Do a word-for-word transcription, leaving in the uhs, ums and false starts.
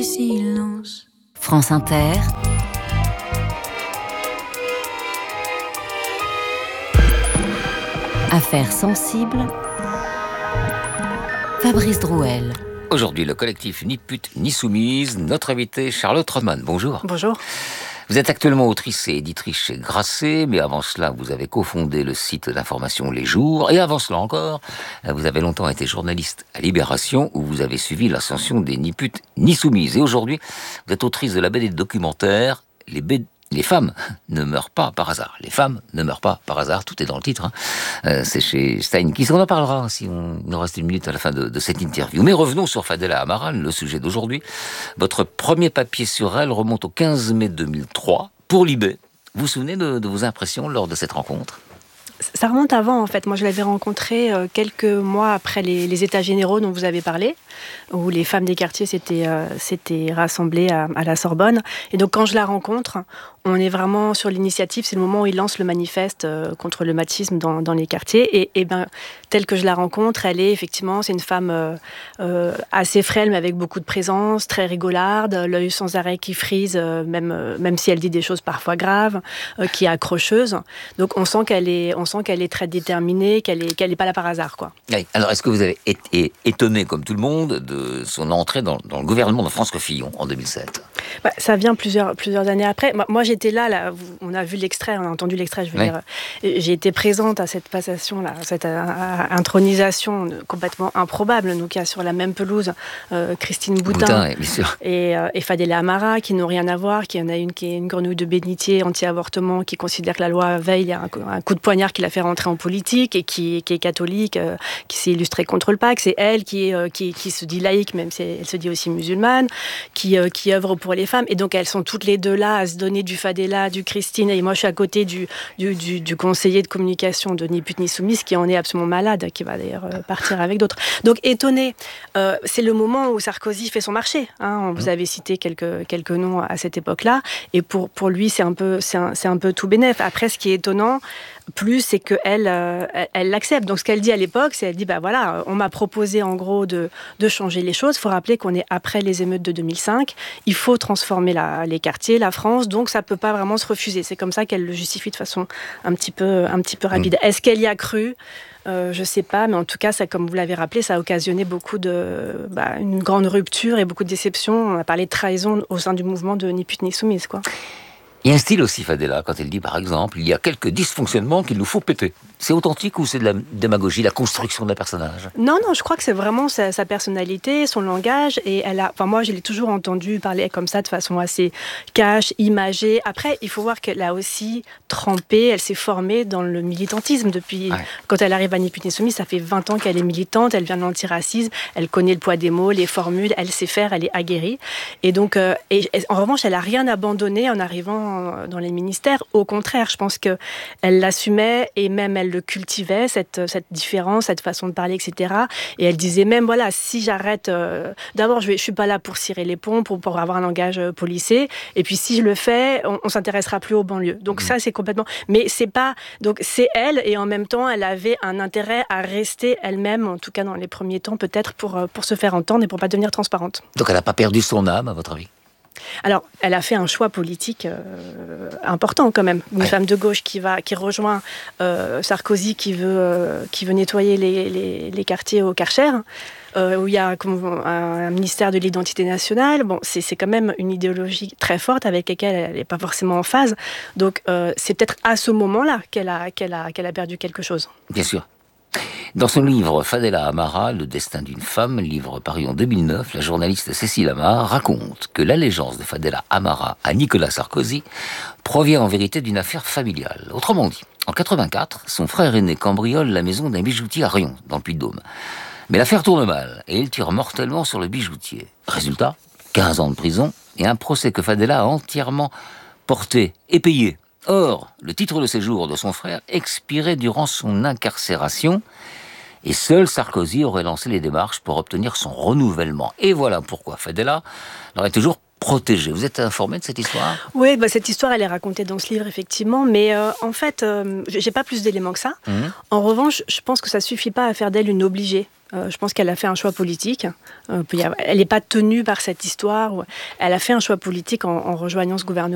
silence. France Inter. Affaires sensibles. Fabrice Drouel. Aujourd'hui, le collectif Ni pute ni soumise. Notre invité, Charlotte Rodman. Bonjour. Bonjour. Vous êtes actuellement autrice et éditrice chez Grasset, mais avant cela, vous avez cofondé le site d'information Les Jours. Et avant cela encore, vous avez longtemps été journaliste à Libération, où vous avez suivi l'ascension des Ni putes ni soumises. Et aujourd'hui, vous êtes autrice de la B D de documentaire Les B D. Les femmes ne meurent pas par hasard. Les femmes ne meurent pas par hasard. Tout est dans le titre. Hein. Euh, c'est chez Steinkiss. On en parlera si on il nous reste une minute à la fin de, de cette interview. Mais revenons sur Fadela Amaral, le sujet d'aujourd'hui. Votre premier papier sur elle remonte au quinze mai deux mille trois pour Libé. Vous vous souvenez de, de vos impressions lors de cette rencontre ? Ça remonte avant, en fait. Moi, je l'avais rencontrée euh, quelques mois après les, les états généraux dont vous avez parlé, où les femmes des quartiers s'étaient, euh, s'étaient rassemblées à, à la Sorbonne. Et donc, quand je la rencontre, on est vraiment sur l'initiative. C'est le moment où il lance le manifeste euh, contre le machisme dans, dans les quartiers. Et, et ben, telle que je la rencontre, elle est effectivement, c'est une femme euh, euh, assez frêle, mais avec beaucoup de présence, très rigolarde, l'œil sans arrêt qui frise, euh, même, euh, même si elle dit des choses parfois graves, euh, qui est accrocheuse. Donc, on sent qu'elle est... On sent qu'elle est très déterminée, qu'elle n'est qu'elle est pas là par hasard, quoi. Oui. Alors, est-ce que vous avez été étonné, comme tout le monde, de son entrée dans, dans le gouvernement de François Fillon en deux mille sept ? Bah, ça vient plusieurs, plusieurs années après. Moi, moi j'étais là, là, on a vu l'extrait, on a entendu l'extrait, je veux oui. dire. J'ai été présente à cette passation, là, cette euh, intronisation complètement improbable, nous qui a sur la même pelouse euh, Christine Boutin, Boutin oui, bien sûr. Et, euh, et Fadela Amara, qui n'ont rien à voir, qui en a une qui est une grenouille de bénitier anti-avortement, qui considère que la loi Veil a un, un coup de poignard qui l'a fait rentrer en politique et qui, qui est catholique, euh, qui s'est illustrée contre le P A C. C'est elle qui, euh, qui, qui se dit laïque, même si elle se dit aussi musulmane, qui, euh, qui œuvre pour les femmes. Et donc, elles sont toutes les deux là à se donner du Fadela, du Christine. Et moi, je suis à côté du, du, du, du conseiller de communication de Ni pute ni soumise, qui en est absolument malade, qui va d'ailleurs euh, partir avec d'autres. Donc, étonné, euh, c'est le moment où Sarkozy fait son marché. Hein. Vous avez cité quelques, quelques noms à cette époque-là. Et pour, pour lui, c'est un peu, c'est un, c'est un peu tout bénef. Après, ce qui est étonnant, plus, c'est qu'elle euh, elle l'accepte. Donc, ce qu'elle dit à l'époque, c'est elle dit, bah voilà, on m'a proposé en gros de, de changer les choses. Il faut rappeler qu'on est après les émeutes de deux mille cinq. Il faut transformer la, les quartiers, la France. Donc, ça ne peut pas vraiment se refuser. C'est comme ça qu'elle le justifie de façon un petit peu, un petit peu rapide. Mmh. Est-ce qu'elle y a cru ? Euh, je ne sais pas, mais en tout cas, ça, comme vous l'avez rappelé, ça a occasionné beaucoup de, bah, une grande rupture et beaucoup de déception. On a parlé de trahison au sein du mouvement de Ni pute ni soumise, quoi. Il y a un style aussi, Fadela, quand elle dit, par exemple, il y a quelques dysfonctionnements qu'il nous faut péter. C'est authentique ou c'est de la démagogie, la construction d'un personnage ? Non, non, je crois que c'est vraiment sa, sa personnalité, son langage. Et elle a, enfin, moi, je l'ai toujours entendu parler comme ça, de façon assez cash, imagée. Après, il faut voir qu'elle a aussi trempé, elle s'est formée dans le militantisme depuis... Ouais. Quand elle arrive à Ni pute ni soumise, ça fait vingt ans qu'elle est militante, elle vient de l'antiracisme, elle connaît le poids des mots, les formules, elle sait faire, elle est aguerrie. Et donc, euh, et, et, en revanche, elle n'a rien abandonné en arrivant dans les ministères. Au contraire, je pense qu'elle l'assumait et même elle le cultivait, cette, cette différence, cette façon de parler, et cetera. Et elle disait même, voilà, si j'arrête... Euh, d'abord, je ne suis pas là pour cirer les ponts, pour, pour avoir un langage euh, policé. Et puis, si je le fais, on ne s'intéressera plus aux banlieues. Donc, mmh. ça, c'est complètement... Mais c'est pas... Donc, c'est elle, et en même temps, elle avait un intérêt à rester elle-même, en tout cas dans les premiers temps, peut-être, pour, pour se faire entendre et pour ne pas devenir transparente. Donc, elle n'a pas perdu son âme, à votre avis ? Alors, elle a fait un choix politique euh, important quand même. Une ouais. femme de gauche qui va, qui rejoint euh, Sarkozy, qui veut, euh, qui veut nettoyer les, les, les quartiers au Karcher, euh, où il y a comme, un, un ministère de l'identité nationale. Bon, c'est, c'est quand même une idéologie très forte avec laquelle elle n'est pas forcément en phase. Donc, euh, c'est peut-être à ce moment-là qu'elle a, qu'elle a, qu'elle a perdu quelque chose. Bien sûr. Dans son livre Fadela Amara, Le destin d'une femme, livre paru en deux mille neuf, la journaliste Cécile Amar raconte que l'allégeance de Fadela Amara à Nicolas Sarkozy provient en vérité d'une affaire familiale. Autrement dit, en quatre-vingt-quatre, son frère aîné cambriole la maison d'un bijoutier à Rion, dans le Puy-de-Dôme. Mais l'affaire tourne mal et il tire mortellement sur le bijoutier. Résultat, quinze ans de prison et un procès que Fadela a entièrement porté et payé. Or, le titre de séjour de son frère expirait durant son incarcération et seul Sarkozy aurait lancé les démarches pour obtenir son renouvellement. Et voilà pourquoi Fadela n'aurait toujours protégée. Vous êtes informé de cette histoire ? Oui, bah, cette histoire, elle est racontée dans ce livre, effectivement. Mais euh, en fait, euh, j'ai pas plus d'éléments que ça. Mmh. En revanche, je pense que ça suffit pas à faire d'elle une obligée. Euh, je pense qu'elle a fait un choix politique. Euh, elle n'est pas tenue par cette histoire. Elle a fait un choix politique en, en rejoignant ce gouvernement.